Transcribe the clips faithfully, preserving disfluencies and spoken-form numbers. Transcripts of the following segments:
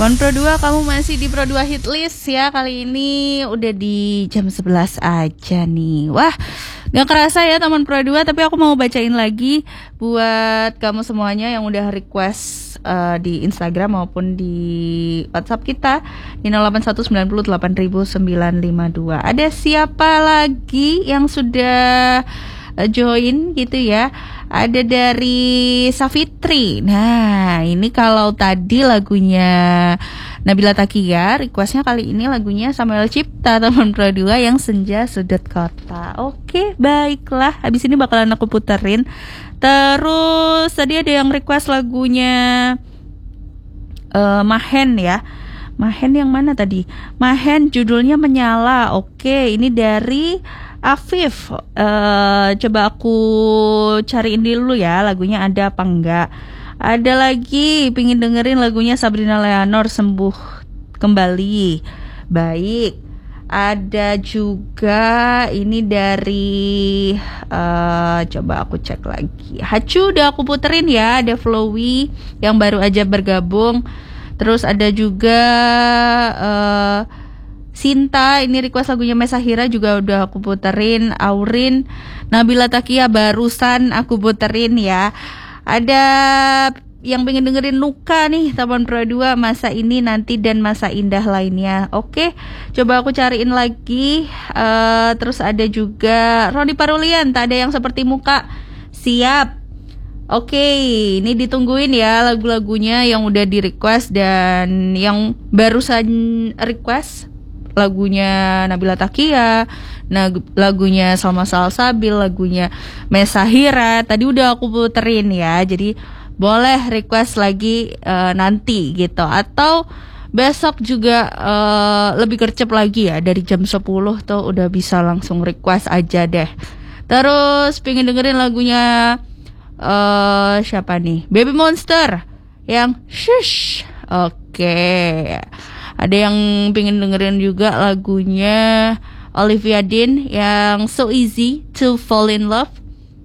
Teman Pro dua, kamu masih di Pro dua Hit List ya. Kali ini udah di jam sebelas aja nih. Wah, gak kerasa ya teman Pro dua, tapi aku mau bacain lagi buat kamu semuanya yang udah request uh, di Instagram maupun di WhatsApp kita di nol delapan satu sembilan nol delapan sembilan lima dua. Ada siapa lagi yang sudah uh, join gitu ya? Ada dari Safitri. Nah, ini kalau tadi lagunya Nabila Takia, requestnya kali ini lagunya Samuel Cipta, teman Pro dua, yang Senja Sudut Kota. Oke, baiklah. Habis ini bakalan aku puterin. Terus tadi ada yang request lagunya uh, Mahen ya. Mahen yang mana tadi? Mahen judulnya Menyala. Oke, ini dari Afif. uh, Coba aku cariin dulu ya lagunya ada apa enggak. Ada lagi pingin dengerin lagunya Sabrina Leonor, Sembuh Kembali. Baik. Ada juga ini dari uh, coba aku cek lagi. Hacu udah aku puterin ya. Ada Flowy yang baru aja bergabung. Terus ada juga uh, Sinta, ini request lagunya Mesahira juga udah aku puterin. Aurin, Nabila Takia barusan aku puterin ya. Ada yang pengen dengerin Luka nih, teman Pro dua, Masa Ini Nanti dan Masa Indah lainnya. Oke, coba aku cariin lagi. uh, Terus ada juga Roni Parulian, Tak Ada Yang Seperti Muka. Siap. Oke, ini ditungguin ya lagu-lagunya yang udah di request. Dan yang barusan request lagunya Nabila Takia, lagunya Salma Salsabil, lagunya Mesahira tadi udah aku puterin ya. Jadi boleh request lagi uh, nanti gitu. Atau besok juga uh, lebih gercep lagi ya. Dari jam sepuluh tuh udah bisa langsung request aja deh. Terus pengen dengerin lagunya uh, siapa nih? Baby Monster yang Shush. Oke. Ada yang pengen dengerin juga lagunya Olivia Dean yang So Easy to Fall in Love.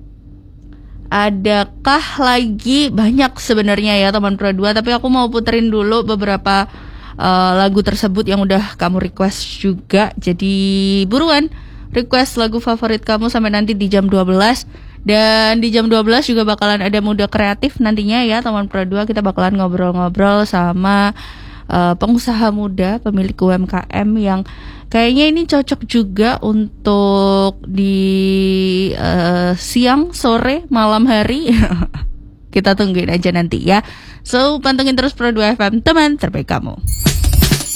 Adakah lagi? Banyak sebenarnya ya teman Pro dua, tapi aku mau puterin dulu beberapa uh, lagu tersebut yang udah kamu request juga. Jadi buruan request lagu favorit kamu sampai nanti di jam dua belas. Dan di jam dua belas juga bakalan ada Muda Kreatif nantinya ya teman Pro dua. Kita bakalan ngobrol-ngobrol sama Uh, pengusaha muda, pemilik U M K M yang kayaknya ini cocok juga untuk di uh, siang, sore, malam hari. Kita tungguin aja nanti ya. So, pantengin terus Pro dua F M, teman terbaik kamu.